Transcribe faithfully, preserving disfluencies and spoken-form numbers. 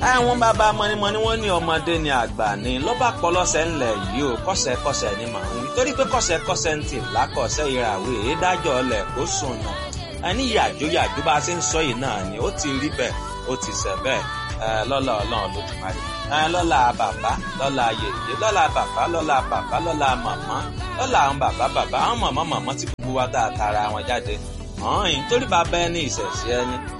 àwọn bàbá mọ́nímọ́ní wọ́n ní ọmọdé ni àgbà ni ló bá pọ̀ lọ́sẹ̀ ńlẹ̀ yìí o kọ́sẹ̀kọ́sẹ̀ ni màá ń wí torí pé kọ́sẹ̀kọ́sẹ̀ ń tì lákọ̀ọ́sẹ̀ ìràwé èédájọ́ ọlẹ̀ kó sùn náà ẹni yàjó yàjó bá a ṣe ń sọ yìí náà ni ó ti rí bẹ́ẹ̀ ó ti ṣẹ bẹ́ẹ̀ lọ́lá ọlọ́run Olódùmarè lọ́lá bàbá lọ́lá yèyé lọ́lá bàbá lọ́lá bàbá lọ́lá màmá lọ́lá àwọn bàbá bàbá àwọn màmá màmá tí gbogbo wa tá a tara wọn jáde hàn yín torí bàbá ẹni ìṣẹ̀ṣẹ̀ ẹni